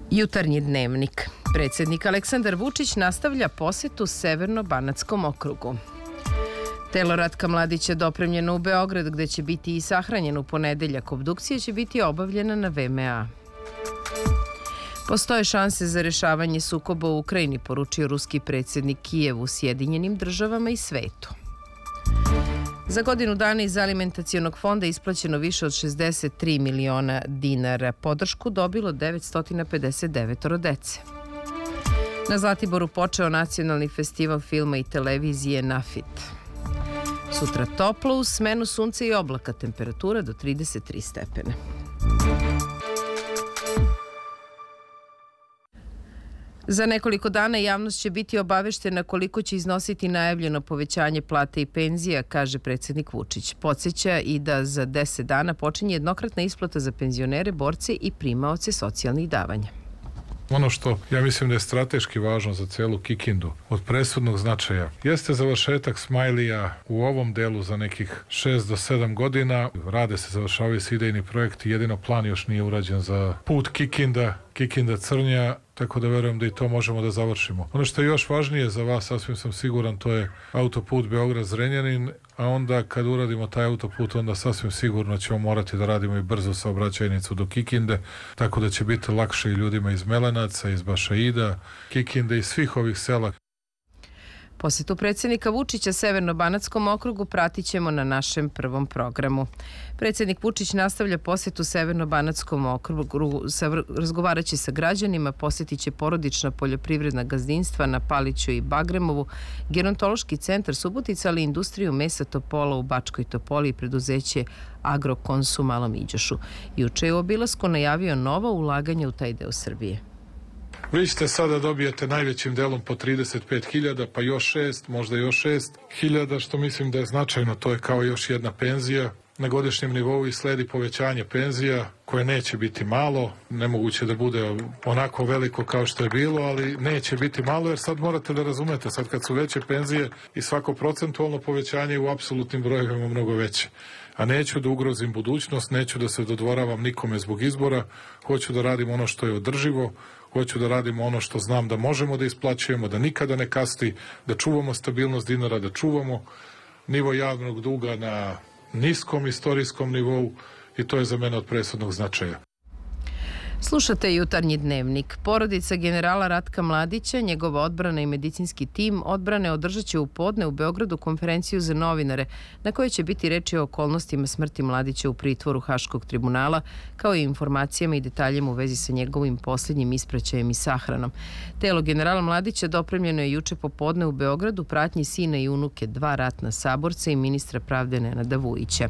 Jutarnji dnevnik. Predsjednik Aleksandar Vučić nastavlja posetu Severno-Banatskom okrugu. Telo Ratka Mladića dopremljeno u Beograd, gde će biti i sahranjen u ponedeljak. Obdukcija će biti obavljena na VMA. Postoje šanse za rešavanje sukoba u Ukrajini, poručio ruski predsjednik Kijevu, Sjedinjenim državama i svetu. Za godinu dana iz alimentacionog fonda isplaćeno više od 63 miliona dinara. Podršku dobilo 959 dece. Na Zlatiboru počeo nacionalni festival filma i televizije Nafit. Sutra toplo uz smenu sunca i oblaka, temperatura do 33 stepena. Za nekoliko dana javnost će biti obaveštena koliko će iznositi najavljeno povećanje plate i penzija, kaže predsjednik Vučić. Podsjeća i da za 10 dana počinje jednokratna isplata za penzionere, borce i primaoce socijalnih davanja. Ono što ja mislim da je strateški važno za celu Kikindu, od presudnog značaja, jeste završetak Smajlija u ovom delu za nekih 6 do 7 godina. Rade se, završavaju se idejni projekti, jedino plan još nije urađen za put Kikinda-Crnja, tako da verujem da i to možemo da završimo. Ono što je još važnije za vas, sasvim sam siguran, to je autoput Beograd-Zrenjanin, a onda kad uradimo taj autoput, onda sasvim sigurno ćemo morati da radimo i brzo saobraćajnicu do Kikinde, tako da će biti lakše i ljudima iz Melenaca, iz Bašaida, Kikinde i svih ovih sela. Posetu predsjednika Vučića Severno-Banatskom okrugu pratit ćemo na našem prvom programu. Predsjednik Vučić nastavlja posetu Severno-Banatskom okrugu, razgovarat će sa građanima, posjetit će porodična poljoprivredna gazdinstva na Paliću i Bagremovu, gerontološki centar Subotica, ali industriju mesa Topola u Bačkoj Topoli i preduzeće Agrokons u Malom Iđošu. Juče je u obilasku najavio nova ulaganja u taj deo Srbije. Vi ćete sada dobijete najvećim delom po 35.000, pa još 6, možda još 6.000, što mislim da je značajno. To je kao još jedna penzija na godišnjem nivou i sledi povećanje penzija koje neće biti malo. Nemoguće da bude onako veliko kao što je bilo, ali neće biti malo jer sad morate da razumete, sad kad su veće penzije i svako procentualno povećanje u apsolutnim brojevima mnogo veće. A neću da ugrozim budućnost, neću da se dodvoravam nikome zbog izbora, hoću da radim ono što je održivo, hoću da radimo ono što znam da možemo da isplaćujemo, da nikada ne kasti, da čuvamo stabilnost dinara, da čuvamo nivo javnog duga na niskom istorijskom nivou i to je za mene od presudnog značaja. Slušate Jutarnji dnevnik. Porodica generala Ratka Mladića, njegova odbrana i medicinski tim odbrane održat će u podne u Beogradu konferenciju za novinare na kojoj će biti reči o okolnostima smrti Mladića u pritvoru Haškog tribunala, kao i informacijama i detaljima u vezi sa njegovim posljednjim ispraćajem i sahranom. Telo generala Mladića dopremljeno je juče popodne u Beogradu pratnji sina i unuke, 2 ratna saborca i ministra pravde Nenada Vujića.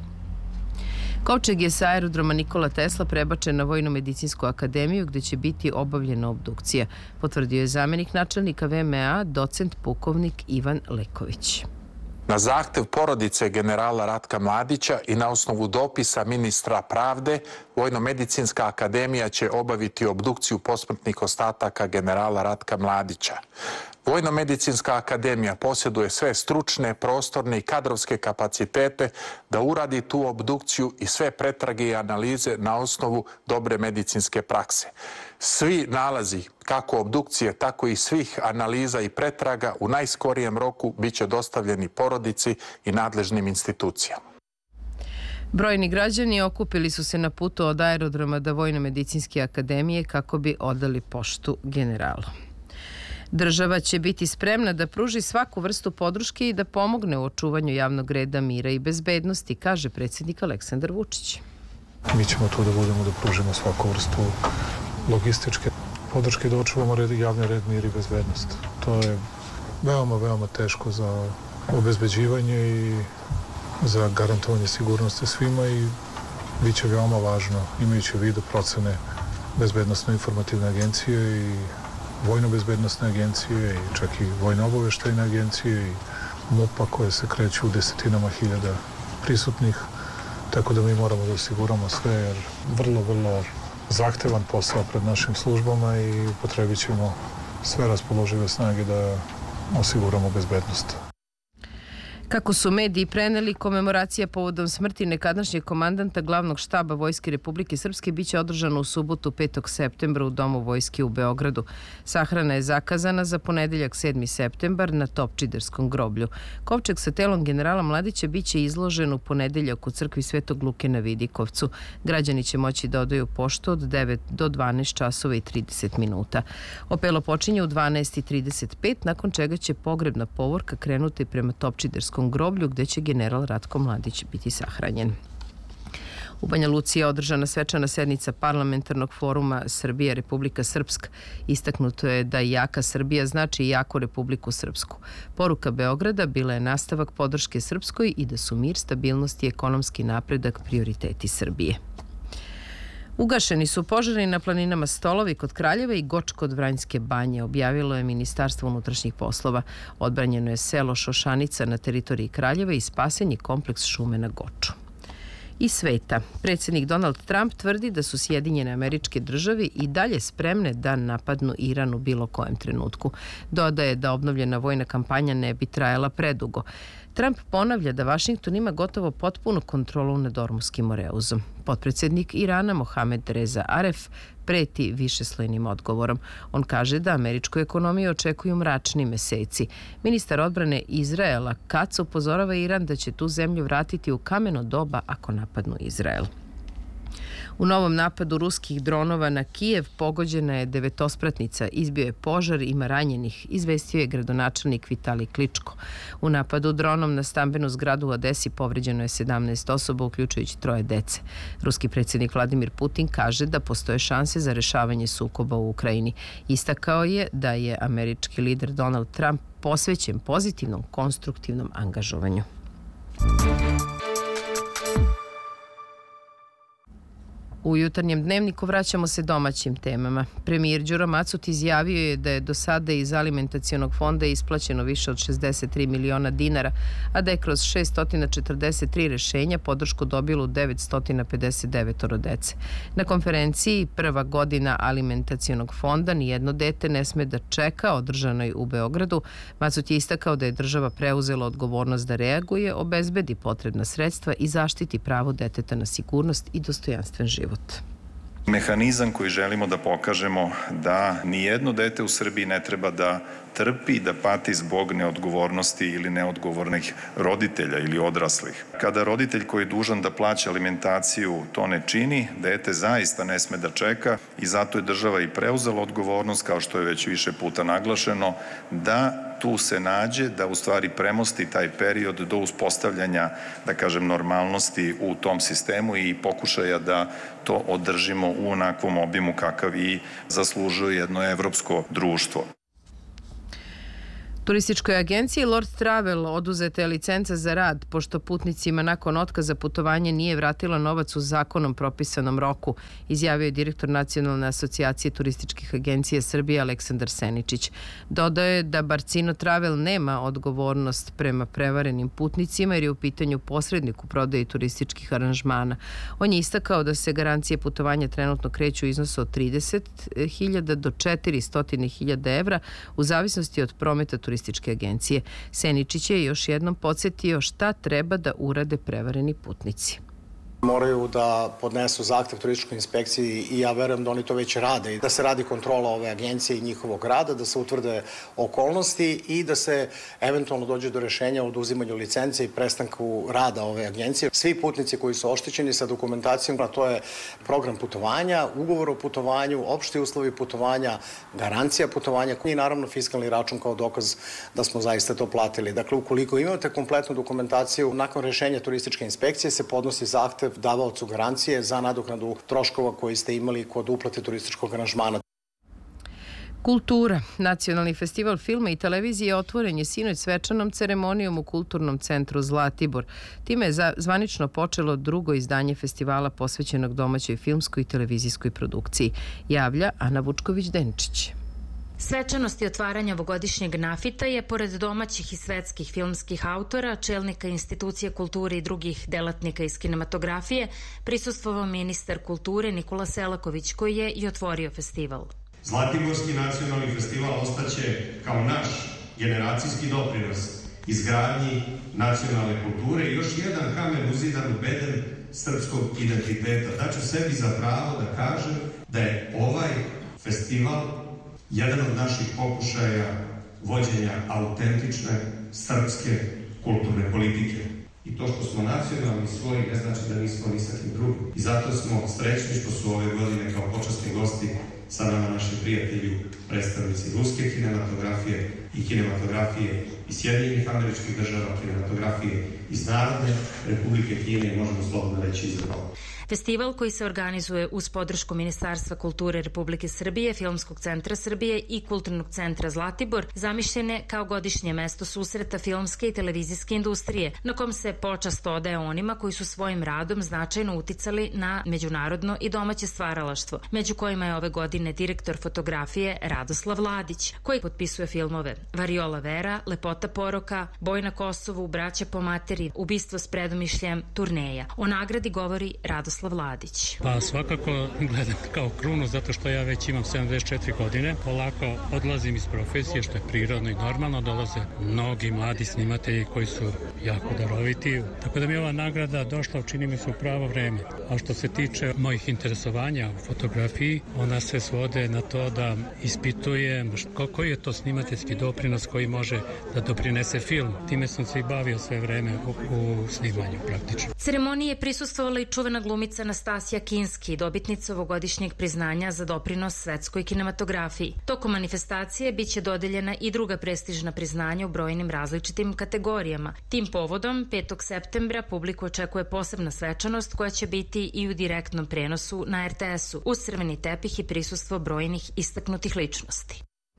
Kovčeg je sa aerodroma Nikola Tesla prebačen na Vojno-medicinsku akademiju gde će biti obavljena obdukcija, potvrdio je zamenik načelnika VMA, docent pukovnik Ivan Leković. Na zahtev porodice generala Ratka Mladića i na osnovu dopisa ministra pravde, Vojno-medicinska akademija će obaviti obdukciju posmrtnih ostataka generala Ratka Mladića. Vojno-medicinska akademija posjeduje sve stručne, prostorne i kadrovske kapacitete da uradi tu obdukciju i sve pretrage i analize na osnovu dobre medicinske prakse. Svi nalazi, kako obdukcije, tako i svih analiza i pretraga u najskorijem roku bit će dostavljeni porodici i nadležnim institucijama. Brojni građani okupili su se na putu od aerodroma do Vojno-medicinske akademije kako bi odali poštu generalu. Država će biti spremna da pruži svaku vrstu podrške i da pomogne u očuvanju javnog reda, mira i bezbednosti, kaže predsjednik Aleksandar Vučić. Mi ćemo tu da budemo da pružimo svaku vrstu logističke podrške da očuvamo javni red, mir i bezbednost. To je veoma, veoma teško za obezbeđivanje i za garantovanje sigurnosti svima i bit će veoma važno, imajući u vidu procene Bezbednosno-informativne agencije i Vojno-bezbednosne agencije i čak i Vojno-obaveštajne agencije i MUP-a koje se kreću u desetinama hiljada prisutnih, tako da mi moramo da osiguramo sve jer vrlo zahtevan posao pred našim službama i upotrebit ćemo sve raspoložive snage da osiguramo bezbednost. Kako su mediji preneli, komemoracija povodom smrti nekadašnjeg komandanta glavnog štaba Vojske Republike Srpske biće održana u subotu 5. septembra u Domu Vojske u Beogradu. Sahrana je zakazana za ponedeljak 7. septembar na Topčiderskom groblju. Kovčeg sa telom generala Mladića biće izložen u ponedeljak u crkvi Svetog Luke na Vidikovcu. Građani će moći da odaju poštu od 9 do 12 časova i 30 minuta. Opelo počinje u 12:35, nakon čega će pogrebna povorka krenuti prema Topčiderskom groblju gde će general Ratko Mladić biti sahranjen. U Banja Luci je održana svečana sednica Parlamentarnog foruma Srbija Republika Srpska. Istaknuto je da jaka Srbija znači i jaku Republiku Srpsku. Poruka Beograda bila je nastavak podrške Srpskoj i da su mir, stabilnost i ekonomski napredak prioriteti Srbije. Ugašeni su požari na planinama Stolovi kod Kraljeva i Goč kod Vranjske banje, objavilo je Ministarstvo unutrašnjih poslova. Odbranjeno je selo Šošanica na teritoriji Kraljeva i spasen je kompleks šume na Goču. Iz sveta. Predsjednik Donald Trump tvrdi da su Sjedinjene Američke Države i dalje spremne da napadnu Iran u bilo kojem trenutku. Dodaje da obnovljena vojna kampanja ne bi trajala predugo. Trump ponavlja da Vašington ima gotovo potpunu kontrolu nad Ormuskim oreuzom. Potpredsjednik Irana Mohamed Reza Aref preti višeslojnim odgovorom. On kaže da američku ekonomiju očekuju mračni meseci. Ministar odbrane Izraela Katz upozorava Iran da će tu zemlju vratiti u kameno doba ako napadnu Izrael. U novom napadu ruskih dronova na Kijev pogođena je 9-spratnica, izbio je požar, ima ranjenih, izvestio je gradonačelnik Vitalij Kličko. U napadu dronom na stambenu zgradu u Odesi povređeno je 17 osoba, uključujući 3 dece. Ruski predsjednik Vladimir Putin kaže da postoje šanse za rešavanje sukoba u Ukrajini. Istakao je da je američki lider Donald Trump posvećen pozitivnom, konstruktivnom angažovanju. U jutarnjem dnevniku vraćamo se domaćim temama. Premijer Đuro Macut izjavio je da je do sada iz alimentacionog fonda isplaćeno više od 63 miliona dinara, a da je kroz 643 rešenja podršku dobilo 959 dece. Na konferenciji Prva godina alimentacionog fonda nijedno dete ne sme da čeka, održanoj u Beogradu. Macut je istakao da je država preuzela odgovornost da reaguje, obezbedi potrebna sredstva i zaštiti pravo deteta na sigurnost i dostojanstven život. Mehanizam koji želimo da pokažemo da nijedno dete u Srbiji ne treba da trpi, da pati zbog neodgovornosti ili neodgovornih roditelja ili odraslih. Kada roditelj koji je dužan da plaća alimentaciju to ne čini, dete zaista ne sme da čeka i zato je država i preuzela odgovornost, kao što je već više puta naglašeno, da tu se nađe, da u stvari premosti taj period do uspostavljanja, da kažem, normalnosti u tom sistemu i pokušaja da to održimo u onakvom obimu kakav i zaslužuje jedno evropsko društvo. Turističkoj agenciji Lord Travel oduzeta je licenca za rad, pošto putnicima nakon otkaza putovanja nije vratila novac u zakonom propisanom roku, izjavio je direktor Nacionalne asocijacije turističkih agencija Srbije Aleksandar Seničić. Dodao je da Barcino Travel nema odgovornost prema prevarenim putnicima jer je u pitanju posrednik u prodaji turističkih aranžmana. On je istakao da se garancije putovanja trenutno kreću u iznosu od 30.000 do 400.000 evra u zavisnosti od prometa turističke agencije. Seničić je još jednom podsjetio šta treba da urade prevareni putnici. Moraju da podnesu zahtev turističkoj inspekciji i ja verujem da oni to već rade i da se radi kontrola ove agencije i njihovog rada, da se utvrde okolnosti i da se eventualno dođe do rešenja o oduzimanju licence i prestanku rada ove agencije. Svi putnici koji su oštećeni sa dokumentacijom, a to je program putovanja, ugovor o putovanju, opšti uslovi putovanja, garancija putovanja i naravno fiskalni račun kao dokaz da smo zaista to platili. Dakle, ukoliko imate kompletnu dokumentaciju, nakon rešenja turističke inspekcije se podnosi zahtev davaocu garancije za nadoknadu troškova koji ste imali kod uplate turističkog aranžmana. Kultura. Nacionalni festival filma i televizije otvoren je sinoć svečanom ceremonijom u Kulturnom centru Zlatibor. Time je zvanično počelo drugo izdanje festivala posvećenog domaćoj filmskoj i televizijskoj produkciji. Javlja Ana Vučković-Denčić. Svečanost i otvaranja ovogodišnjeg nafita je, pored domaćih i svetskih filmskih autora, čelnika institucije kulture i drugih delatnika iz kinematografije, prisustvovao ministar kulture Nikola Selaković, koji je i otvorio festival. Zlatiborski nacionalni festival ostaće kao naš generacijski doprinos izgradnji nacionalne kulture i još jedan kamen uzidan u beden srpskog identiteta. Daću sebi za pravo da kažem da je ovaj festival jedan od naših pokušaja vođenja autentične srpske kulturne politike. I to što smo nacionalni svoji ne znači da nismo ni sa kim drugim. I zato smo srećni što su ove godine kao počasni gosti sa nama naši prijatelji, predstavnici ruske kinematografije i kinematografije iz Sjedinjenih Američkih Država, kinematografije iz Narodne Republike Kine i možemo slobodno reći iz Evrope. Festival koji se organizuje uz podršku Ministarstva kulture Republike Srbije, Filmskog centra Srbije i Kulturnog centra Zlatibor zamišljen je kao godišnje mesto susreta filmske i televizijske industrije, na kom se počast odaje onima koji su svojim radom značajno uticali na međunarodno i domaće stvaralaštvo, među kojima je ove godine direktor fotografije Radoslav Ladić, koji potpisuje filmove Variola Vera, Lepota poroka, Boj na Kosovu, Braća po materi, Ubistvo s predomišljem, Turneja. O nagradi govori Radoslav Ladić. Pa svakako gledam kao krunu zato što ja već imam 74 godine. Polako odlazim iz profesije što je prirodno i normalno. Dolaze mnogi mladi snimatelji koji su jako daroviti. Tako da mi je ova nagrada došla, čini mi se, u pravo vreme. A što se tiče mojih interesovanja u fotografiji, ona se svode na to da ispitujem koji je to snimateljski doprinos koji može da doprinese film. Time sam se i bavio sve vreme u snimanju praktično. Ceremoniji je prisustvovala i čuvena glumica Nastasija Kinski, dobitnica ovogodišnjeg priznanja za doprinos svetskoj kinematografiji. Tokom manifestacije biće dodeljena i druga prestižna priznanja u brojnim različitim kategorijama. Tim povodom, 5. septembra publiku očekuje posebna svečanost koja će biti i u direktnom prenosu na RTS-u, uz crveni tepih i prisustvo brojnih istaknutih ličnosti.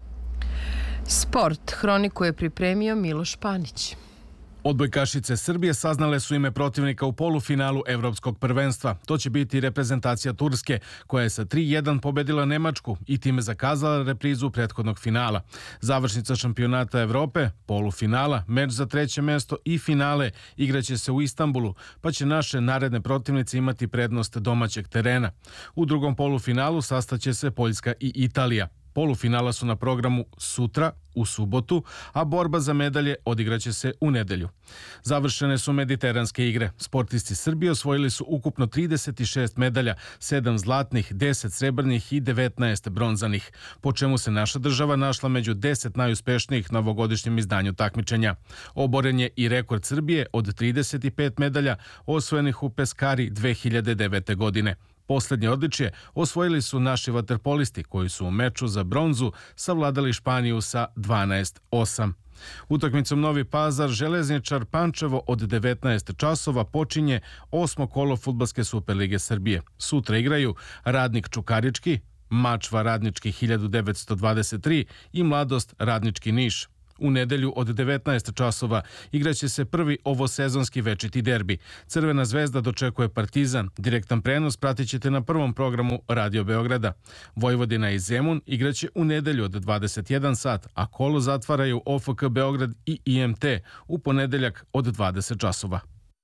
Sport. Hroniku je pripremio Miloš Panić. Odbojkašice Srbije saznale su ime protivnika u polufinalu Evropskog prvenstva. To će biti reprezentacija Turske, koja je sa 3:1 pobedila Nemačku i time zakazala reprizu prethodnog finala. Završnica šampionata Evrope, polufinala, meč za 3. mesto i finale igraće se u Istanbulu, pa će naše naredne protivnice imati prednost domaćeg terena. U drugom polufinalu sastaće se Poljska i Italija. Polufinala su na programu sutra, u subotu, a borba za medalje odigraće se u nedelju. Završene su mediteranske igre. Sportisti Srbije osvojili su ukupno 36 medalja, 7 zlatnih, 10 srebrnih i 19 bronzanih, po čemu se naša država našla među 10 najuspešnijih na ovogodišnjem izdanju takmičenja. Oboren je i rekord Srbije od 35 medalja osvojenih u Peskari 2009. godine. Poslednje odličje osvojili su naši vaterpolisti koji su u meču za bronzu savladali Španiju sa 12:8. Utakmicom Novi Pazar Železničar Pančevo od 19 časova počinje 8. kolo Fudbalske Superlige Srbije. Sutra igraju Radnik Čukarički, Mačva Radnički 1923 i Mladost Radnički Niš. U nedelju od 19 časova igraće se prvi ovosezonski večiti derbi. Crvena zvezda dočekuje Partizan. Direktan prenos pratit ćete na prvom programu Radio Beograda. Vojvodina i Zemun igraće u nedelju od 21 sat, a kolo zatvaraju OFK Beograd i IMT u ponedeljak od 20 časova.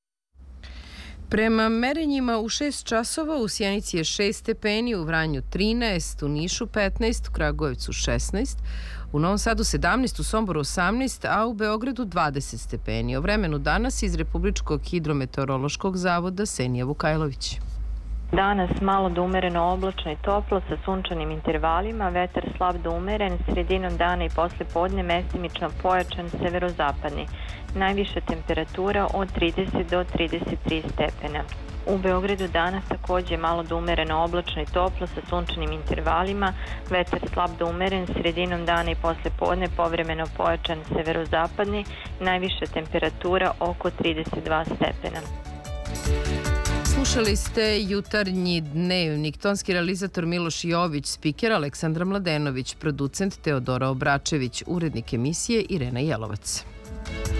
Prema merenjima u 6 časova u Sjenici je 6 stepeni, u Vranju 13, u Nišu 15, u Kragujevcu 16, u Novom Sadu 17, u Somboru 18, a u Beogradu 20 stepeni. O vremenu danas iz Republičkog hidrometeorološkog zavoda Senija Vukajlović. Danas malo do umereno oblačno i toplo sa sunčanim intervalima, vetar slab do umeren, sredinom dana i posle podne mestimično pojačan severozapadni. Najviša temperatura od 30 do 33 stepena. U Beogradu danas takođe malo do umereno oblačno i toplo sa sunčanim intervalima, vetar slab do umeren, sredinom dana i posle podne povremeno pojačan severozapadni, najviša temperatura oko 32 stepena. Slušali ste Jutarnji dnevnik. Tonski realizator Miloš Jović, spiker Aleksandra Mladenović, producent Teodora Obračević, urednik emisije Irena Jelovac.